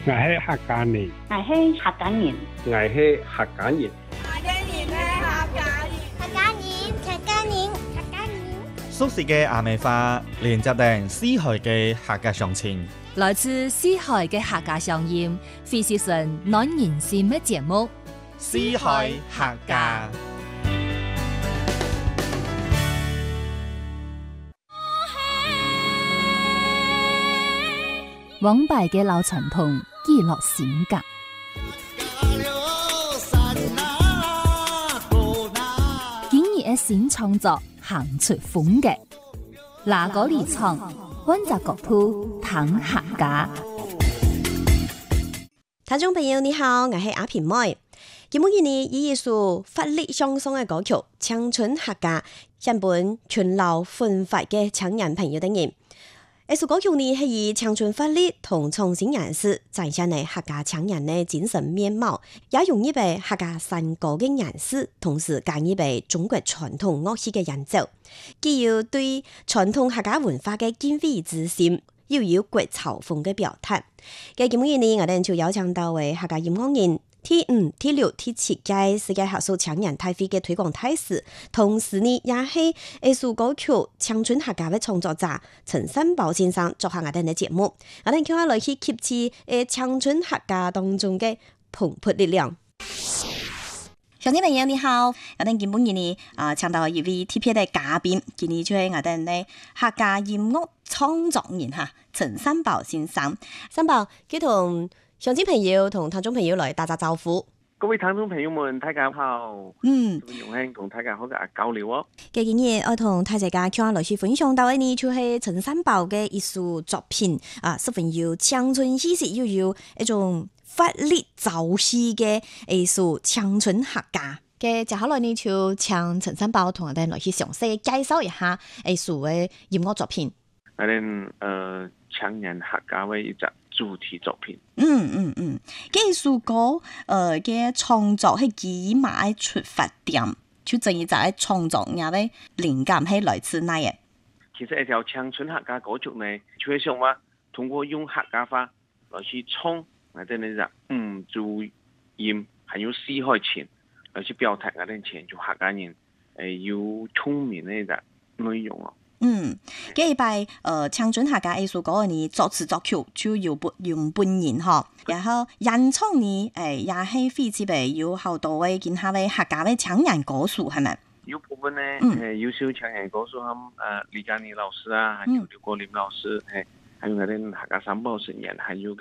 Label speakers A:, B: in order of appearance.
A: 我係客家人，
B: 我係客家人，
C: 我係客家人。
D: 熟悉嘅阿美話，連接定四海嘅客家鄉情，
E: 來自四海嘅客家鄉音，非是純暖人心嘅節目。
D: 四海客家。
E: 往擺嘅老傳統，記錄性格。今日嘅新創作，行出風格。哪個離場，溫習各鋪談客家。
F: 聽眾朋友你好，我係阿平妹。今日呢以一首法律相送嘅歌曲《青春客家》，獻本全老奮發嘅青年朋友等人。呢首歌曲呢係以青春活力同創新顏色展現嚟客家青年嘅精神面貌，也融入被客家山歌嘅顏色，同時加入被中國傳統樂器嘅演奏，既有對傳統客家文化嘅敬畏之心，又有國潮風嘅表態。嘅今日呢，我哋就邀請到位客家音樂人第5、第6、第7屆世界客屬青年大會嘅推廣大使，同時呢也係呢首歌曲《青春客家》嘅創作者陳三寶先生做下我哋嘅節目，我哋叫下來去吸取青春客家當中嘅蓬勃力量。兄弟朋友你好，我哋今日呢請到一位特別嘅嘉賓，今日就係我哋嘅客家音樂創作人哈陳三寶先生。三寶佢同鄉親朋友同聽眾朋友來打招呼。
C: 各位聽眾朋友們，大家好。榮幸同大家好嘅交流哦。
F: 今日我同大家講來去分享到嘅呢，就係陳三寶嘅一首作品十分有青春氣息，又有一種法力朝氣嘅一首青春客家嘅。接下來呢，就請陳三寶同我哋來去詳細介紹一下一首嘅音樂作品。
C: 我哋青年客家嘅一隻主題作品。
F: 呢首歌嘅創作係幾碼出發點，就正係就係創作嘅靈感係來自哪嘢？
C: 其實一條青春客家歌曲呢，就係想話通過用客家話來去唱我哋呢隻注音，還有四海情來去表達我哋前做客家人有聰明呢隻內容哦。
F: 幾拜青春客家藝術嗰個呢作詞作曲就用本人嗬，然後演唱呢也係非常嘅有好多位見下位客家嘅青年歌手係咪？
C: 有部分呢優秀青年歌手李嘉妮老師啊，還有劉國林老師，還有我哋客家三寶成員，還有